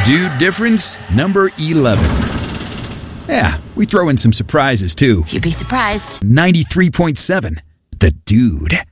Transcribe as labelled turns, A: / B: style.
A: Dude difference number 11. Yeah, we throw in some surprises too.
B: You'd be surprised.
A: 93.7. The Dude.